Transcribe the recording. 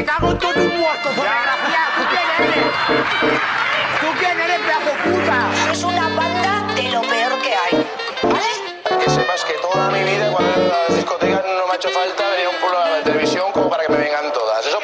cago en todos tus muertos, por desgraciado. ¿Tú quién eres, pedazo puta? Es una banda de lo peor que hay, ¿vale? Que sepas que toda mi vida, cuando he ido a las discotecas, no me ha hecho falta venir a un pueblo